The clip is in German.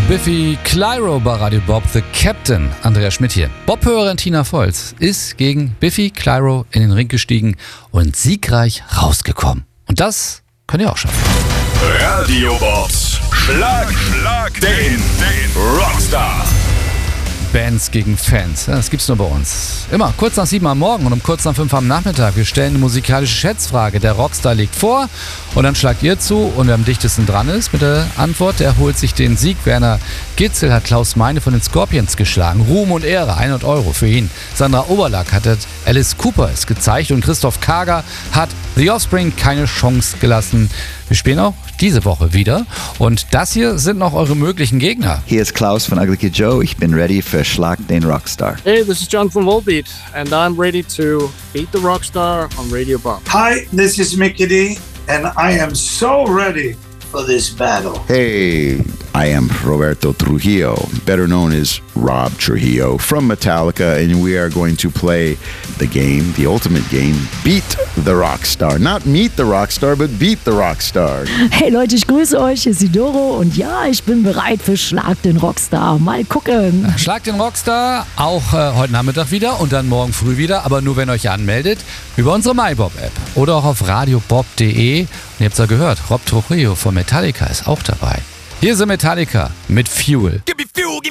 Biffy Clyro bei Radio Bob, The Captain. Andreas Schmidt hier. Bob-Hörerin Tina Volz ist gegen Biffy Clyro in den Ring gestiegen und siegreich rausgekommen. Und das könnt ihr auch schaffen. Radio Bobs Schlag den Rockstar. Bands gegen Fans, das gibt's nur bei uns. Immer kurz nach 7 am Morgen und um kurz nach 5 am Nachmittag. Wir stellen eine musikalische Schätzfrage. Der Rockstar legt vor und dann schlagt ihr zu und wer am dichtesten dran ist mit der Antwort, der holt sich den Sieg. Werner Gitzel hat Klaus Meine von den Scorpions geschlagen. Ruhm und Ehre, 100 € für ihn. Sandra Oberlack hat Alice Cooper es gezeigt und Christoph Kager hat The Offspring keine Chance gelassen. Wir spielen auch diese Woche wieder und das hier sind noch eure möglichen Gegner. Hier ist Klaus von Ugly Kid Joe. Ich bin ready für Schlag den Rockstar. Hey, this is John from Volbeat, and I'm ready to beat the Rockstar on Radio Bob. Hi, this is Mickey D, and I am so ready for this battle. Hey, I am Roberto Trujillo, better known as Rob Trujillo from Metallica, and we are going to play the game, the ultimate game, Beat the Rockstar. Not meet the Rockstar, but beat the Rockstar. Hey Leute, ich grüße euch, hier ist Isidoro und ja, ich bin bereit für Schlag den Rockstar. Mal gucken. Schlag den Rockstar, auch heute Nachmittag wieder und dann morgen früh wieder, aber nur wenn ihr euch anmeldet, über unsere MyBob-App oder auch auf radiobob.de. Und ihr habt es ja gehört, Rob Trujillo von Metallica ist auch dabei. Hier sind Metallica mit Fuel.